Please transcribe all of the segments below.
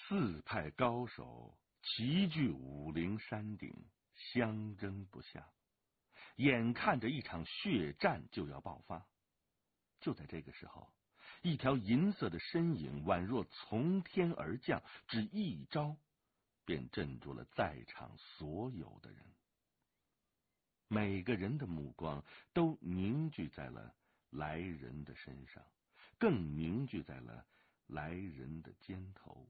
四派高手齐聚武陵山顶，相争不下，眼看着一场血战就要爆发。就在这个时候，一条银色的身影宛若从天而降，只一招便镇住了在场所有的人。每个人的目光都凝聚在了来人的身上，更凝聚在了来人的肩头。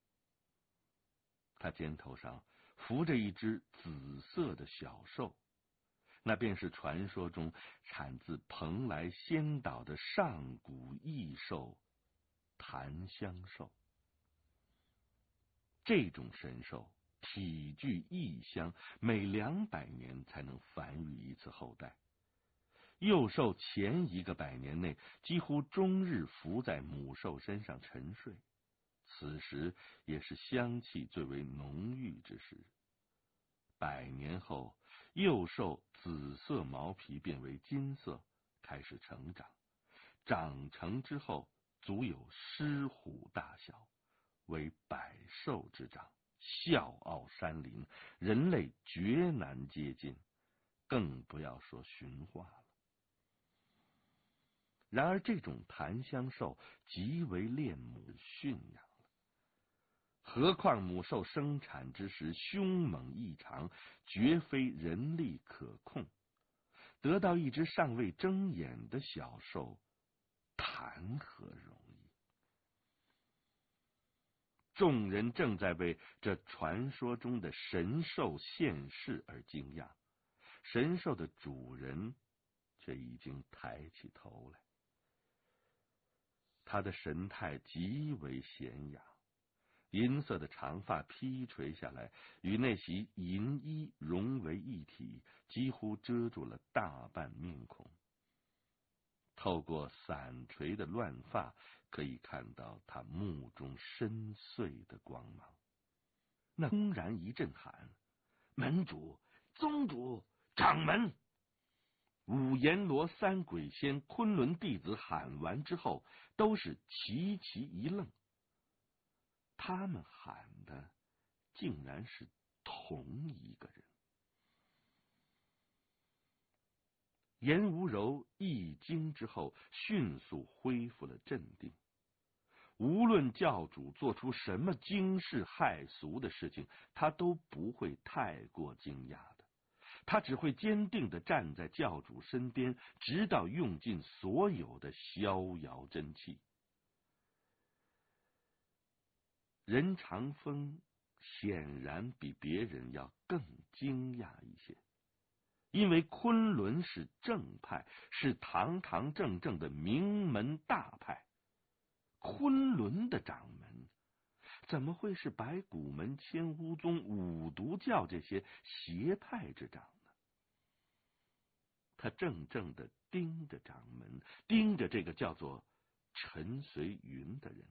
他肩头上扶着一只紫色的小兽，那便是传说中产自蓬莱仙岛的上古异兽檀香兽。这种神兽体具异香，每200年才能繁育一次后代。幼兽前1个100年内几乎终日伏在母兽身上沉睡，此时也是香气最为浓郁之时。100年后，幼兽紫色毛皮变为金色，开始成长。长成之后，足有狮虎大小，为百兽之长，笑傲山林，人类绝难接近，更不要说驯化了。然而，这种檀香兽极为恋母驯养了，何况母兽生产之时凶猛异常，绝非人力可控。得到一只尚未睁眼的小兽，谈何容易？众人正在为这传说中的神兽现世而惊讶，神兽的主人却已经抬起头来。他的神态极为娴雅，银色的长发披垂下来，与那袭银衣融为一体，几乎遮住了大半面孔。透过散垂的乱发，可以看到他目中深邃的光芒。那突然一阵喊：“门主、宗主、掌门！”五阎罗3鬼仙昆仑弟子喊完之后，都是齐齐一愣。他们喊的竟然是同一个人。颜无柔一惊之后，迅速恢复了镇定。无论教主做出什么惊世骇俗的事情，他都不会太过惊讶的。他只会坚定地站在教主身边，直到用尽所有的逍遥真气。任长风显然比别人要更惊讶一些，因为昆仑是正派，是堂堂正正的名门大派。昆仑的掌门怎么会是白骨门、千巫宗、五毒教这些邪派之长呢？他怔怔地盯着掌门，盯着这个叫做陈随云的人。